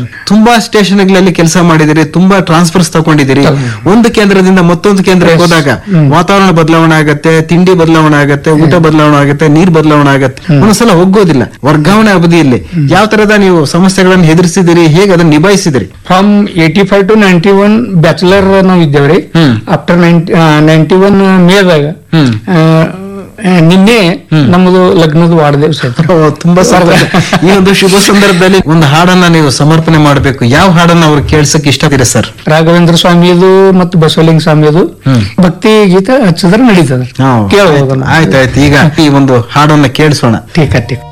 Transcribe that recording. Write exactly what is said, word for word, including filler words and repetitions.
ತುಂಬಾ ಸ್ಟೇಷನ್ಗಳಲ್ಲಿ ಕೆಲಸ ಮಾಡಿದಿರಿ, ತುಂಬಾ ಟ್ರಾನ್ಸ್ಫರ್ಸ್ ತಗೊಂಡಿದ್ದೀರಿ. ಒಂದು ಕೇಂದ್ರದಿಂದ ಮತ್ತೊಂದು ಕೇಂದ್ರಕ್ಕೆ ಹೋದಾಗ ವಾತಾವರಣ ಬದಲಾವಣೆ ಆಗತ್ತೆ, ತಿಂಡಿ ಬದಲಾವಣೆ ಆಗತ್ತೆ, ಊಟ ಬದಲಾವಣೆ ಆಗತ್ತೆ, ನೀರ್ ಬದಲಾವಣೆ ಆಗತ್ತೆ, ಒಂದೊಂದ್ಸಲ ಹೋಗೋದಿಲ್ಲ. ವರ್ಗಾವಣೆ ಅವಧಿಯಲ್ಲಿ ಯಾವ ತರದ ನೀವು ಸಮಸ್ಯೆಗಳನ್ನು ಎದುರಿಸಿದಿರಿ, ಹೇಗೆ ಅದನ್ನ ನಿಭಾಯಿಸಿದಿರಿ? From eighty five to ninety one bachelor ನಾವ್ ಇದ್ದೇವ್ರಿ. ಆಫ್ಟರ್ ನೈಂಟಿ ಒನ್ ಮೇದಾಗ ನಿನ್ನೆ ನಮ್ಮದು ಲಗ್ನದ ವಾಡದೇವ್ ಸರ್. ತುಂಬಾ ಸಂತೋಷ. ಈ ಒಂದು ಶುಭ ಸಂದರ್ಭದಲ್ಲಿ ಒಂದು ಹಾಡನ್ನ ನೀವು ಸಮರ್ಪಣೆ ಮಾಡಬೇಕು. ಯಾವ ಹಾಡನ್ನ ಅವ್ರು ಕೇಳ್ಸಕ್ ಇಷ್ಟಪಡ್ತೀರಾ ಸರ್? ರಾಘವೇಂದ್ರ ಸ್ವಾಮಿಯದು ಮತ್ತು ಬಸವಲಿಂಗ ಸ್ವಾಮಿಯದು ಭಕ್ತಿ ಗೀತೆ ಹಚ್ಚಿದ್ರೆ ನಡೀತದೆ, ಕೇಳಬಹುದು. ಆಯ್ತಾಯ್ತು, ಈಗ ಈ ಒಂದು ಹಾಡನ್ನ ಕೇಳಿಸೋಣ. Teak teak